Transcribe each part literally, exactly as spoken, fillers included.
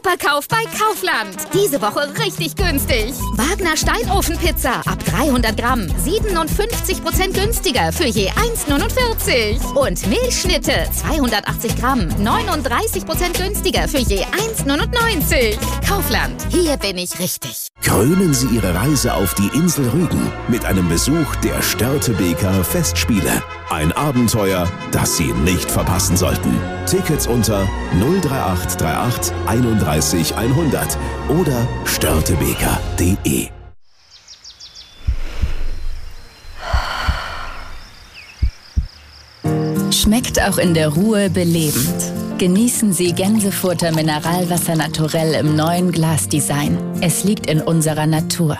Superkauf bei Kaufland. Diese Woche richtig günstig. Wagner Steinofenpizza ab dreihundert Gramm. siebenundfünfzig Prozent günstiger für je eins neunundvierzig. Und Milchschnitte zweihundertachtzig Gramm. neununddreißig Prozent günstiger für je eins neunundneunzig. Kaufland, hier bin ich richtig. Krönen Sie Ihre Reise auf die Insel Rügen mit einem Besuch der Störtebeker Festspiele. Ein Abenteuer, das Sie nicht verpassen sollten. Tickets unter null drei acht drei acht einunddreißig hundert oder störtebeker punkt de. Schmeckt auch in der Ruhe belebend. Genießen Sie Gänsefutter Mineralwasser naturell im neuen Glasdesign. Es liegt in unserer Natur.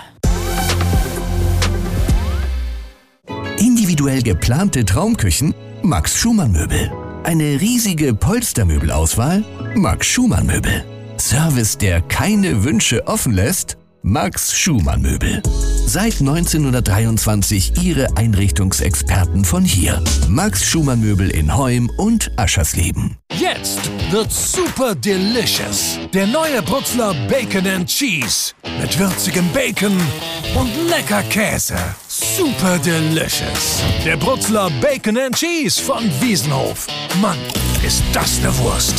Individuell geplante Traumküchen? Max Schumann Möbel. Eine riesige Polstermöbelauswahl? Max Schumann Möbel. Service, der keine Wünsche offen lässt? Max Schumann Möbel. Seit neunzehnhundertdreiundzwanzig Ihre Einrichtungsexperten von hier. Max Schumann Möbel in Heum und Aschersleben. Jetzt wird's super delicious. Der neue Brutzler Bacon and Cheese. Mit würzigem Bacon und lecker Käse. Super delicious. Der Brutzler Bacon and Cheese von Wiesenhof. Mann, ist das eine Wurst.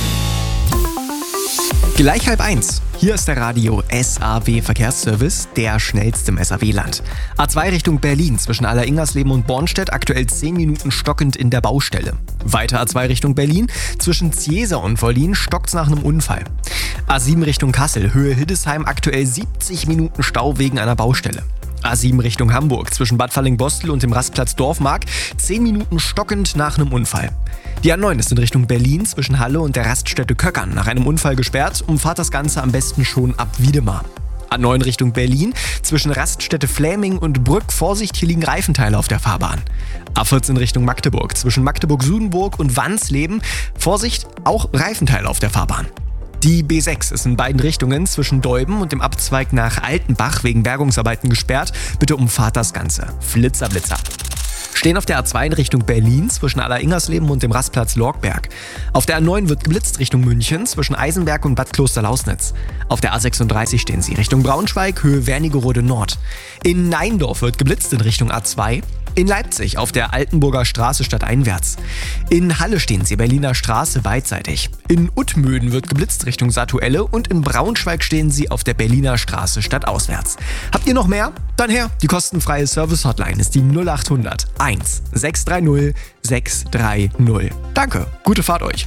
Gleich halb eins. Hier ist der Radio S A W Verkehrsservice, der schnellste im S A W-Land. A zwei Richtung Berlin zwischen Allersingersleben und Bornstedt, aktuell zehn Minuten stockend in der Baustelle. Weiter A zwei Richtung Berlin zwischen Ziesa und Wollin stockt's nach einem Unfall. A sieben Richtung Kassel, Höhe Hildesheim, aktuell siebzig Minuten Stau wegen einer Baustelle. A sieben Richtung Hamburg zwischen Bad Falling-Bostel und dem Rastplatz Dorfmark, zehn Minuten stockend nach einem Unfall. Die A neun ist in Richtung Berlin zwischen Halle und der Raststätte Köckern nach einem Unfall gesperrt. Umfahrt das Ganze am besten schon ab Wiedemar. A neun Richtung Berlin zwischen Raststätte Fläming und Brück. Vorsicht, hier liegen Reifenteile auf der Fahrbahn. A vierzehn Richtung Magdeburg zwischen Magdeburg-Sudenburg und Wansleben. Vorsicht, auch Reifenteile auf der Fahrbahn. Die B sechs ist in beiden Richtungen zwischen Deuben und dem Abzweig nach Altenbach wegen Bergungsarbeiten gesperrt. Bitte umfahrt das Ganze. Flitzer, Blitzer. Stehen auf der A zwei in Richtung Berlin zwischen Allersingersleben und dem Rastplatz Lorgberg. Auf der A neun wird geblitzt Richtung München zwischen Eisenberg und Bad Klosterlausnitz. Auf der A sechsunddreißig stehen sie Richtung Braunschweig, Höhe Wernigerode Nord. In Neindorf wird geblitzt in Richtung A zwei. In Leipzig auf der Altenburger Straße stadteinwärts. In Halle stehen sie Berliner Straße beidseitig. In Uttmöden wird geblitzt Richtung Satuelle und in Braunschweig stehen sie auf der Berliner Straße stadtauswärts. Habt ihr noch mehr? Dann her. Die kostenfreie Service-Hotline ist die null acht hundert eins sechs drei null sechs drei null. Danke, gute Fahrt euch.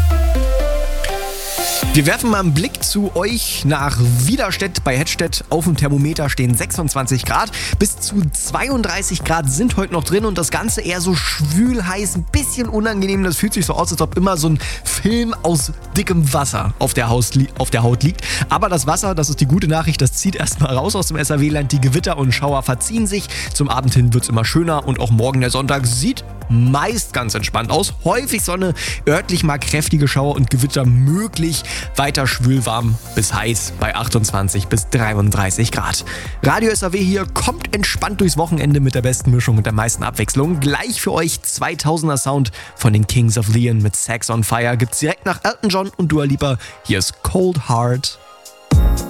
Wir werfen mal einen Blick zu euch nach Widerstedt bei Hettstedt. Auf dem Thermometer stehen sechsundzwanzig Grad. Bis zu zweiunddreißig Grad sind heute noch drin und das Ganze eher so schwül heiß, ein bisschen unangenehm. Das fühlt sich so aus, als ob immer so ein Film aus dickem Wasser auf der, Haus, auf der Haut liegt. Aber das Wasser, das ist die gute Nachricht, das zieht erstmal raus aus dem S A W-Land. Die Gewitter und Schauer verziehen sich. Zum Abend hin wird es immer schöner und auch morgen der Sonntag sieht meist ganz entspannt aus. Häufig Sonne, örtlich mal kräftige Schauer und Gewitter möglich. Weiter schwülwarm bis heiß bei achtundzwanzig bis dreiunddreißig Grad. Radio S A W hier kommt entspannt durchs Wochenende mit der besten Mischung und der meisten Abwechslung. Gleich für euch zweitausender Sound von den Kings of Leon mit Sex on Fire. Gibt's direkt nach Elton John und Dua Lipa. Hier ist Cold Heart.